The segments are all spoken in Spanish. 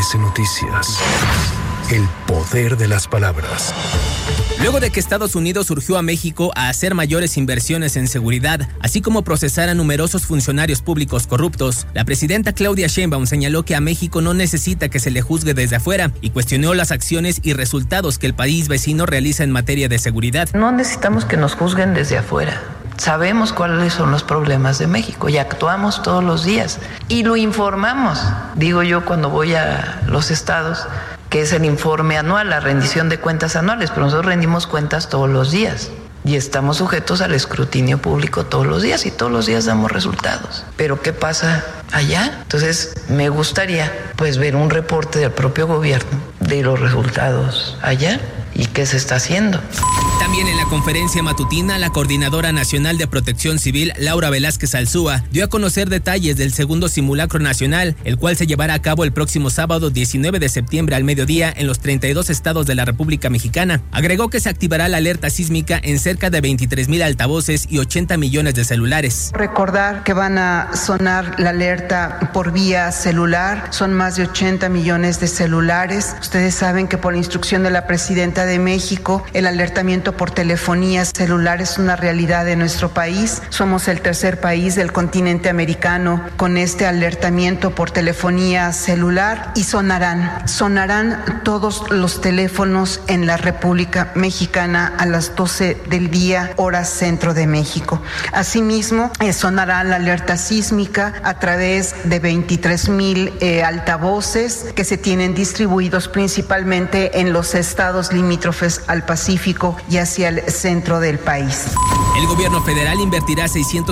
MBS Noticias. El poder de las palabras. Luego de que Estados Unidos surgió a México a hacer mayores inversiones en seguridad, así como procesar a numerosos funcionarios públicos corruptos, la presidenta Claudia Sheinbaum señaló que a México no necesita que se le juzgue desde afuera y cuestionó las acciones y resultados que el país vecino realiza en materia de seguridad. No necesitamos que nos juzguen desde afuera. Sabemos cuáles son los problemas de México y actuamos todos los días y lo informamos. Digo yo cuando voy a los estados, que es el informe anual, la rendición de cuentas anuales, pero nosotros rendimos cuentas todos los días y estamos sujetos al escrutinio público todos los días y todos los días damos resultados. Pero ¿qué pasa allá? Entonces me gustaría pues ver un reporte del propio gobierno de los resultados allá y qué se está haciendo. También en la conferencia matutina, la Coordinadora Nacional de Protección Civil, Laura Velázquez Alzúa, dio a conocer detalles del segundo simulacro nacional, el cual se llevará a cabo el próximo sábado 19 de septiembre al mediodía en los 32 estados de la República Mexicana. Agregó que se activará la alerta sísmica en cerca de 23,000 altavoces y 80 millones de celulares. Recordar que van a sonar la alerta por vía celular, son más de 80 millones de celulares. Ustedes saben que por instrucción de la Presidenta de México, el alertamiento por telefonía celular es una realidad de nuestro país. Somos el tercer país del continente americano con este alertamiento por telefonía celular y sonarán todos los teléfonos en la República Mexicana a las 12 del día, hora centro de México. Asimismo, sonará la alerta sísmica a través de 23,000 altavoces que se tienen distribuidos principalmente en los estados limítrofes al Pacífico y hacia el centro del país. El gobierno federal invertirá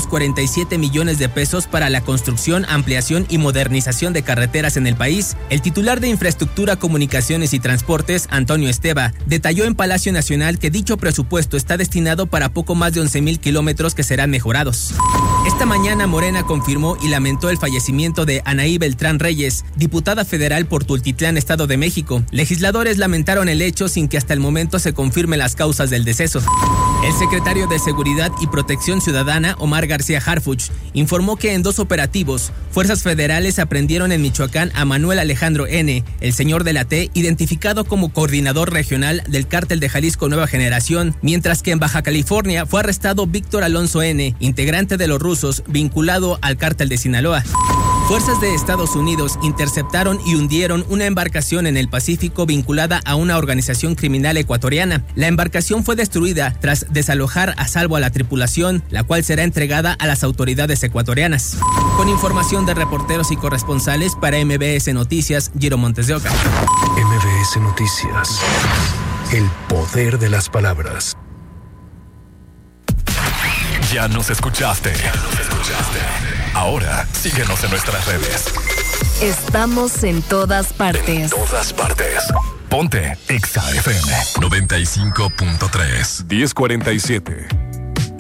647 millones de pesos para la construcción, ampliación y modernización de carreteras en el país. El titular de Infraestructura, Comunicaciones y Transportes, Antonio Esteva, detalló en Palacio Nacional que dicho presupuesto está destinado para poco más de 11,000 kilómetros que serán mejorados. Esta mañana Morena confirmó y lamentó el fallecimiento de Anaí Beltrán Reyes, diputada federal por Tultitlán, Estado de México. Legisladores lamentaron el hecho sin que hasta el momento se confirmen las causas del deceso. El secretario de Seguridad y Protección Ciudadana, Omar García Harfuch, informó que en 2 operativos, fuerzas federales aprendieron en Michoacán a Manuel Alejandro N., el señor de la T, identificado como coordinador regional del Cártel de Jalisco Nueva Generación, mientras que en Baja California fue arrestado Víctor Alonso N., integrante de los rusos, vinculado al Cártel de Sinaloa. Fuerzas de Estados Unidos interceptaron y hundieron una embarcación en el Pacífico vinculada a una organización criminal ecuatoriana. La embarcación fue destruida tras desalojar a salvo a la tripulación, la cual será entregada a las autoridades ecuatorianas. Con información de reporteros y corresponsales para MBS Noticias, Giro Montes de Oca. MBS Noticias. El poder de las palabras. Ya nos escuchaste. Ahora síguenos en nuestras redes. Estamos en todas partes. En todas partes. Ponte Exa FM 95.3. 10:47.